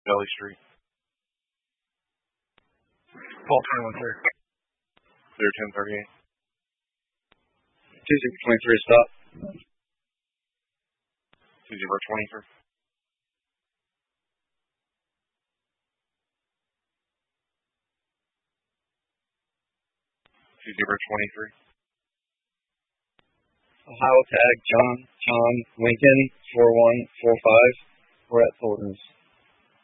Valley Street. Paul 21, sir. Clear 1038. 2023, stop. 2020, sir. 2023. Ohio tag John Lincoln 4145. We're at Thornton's.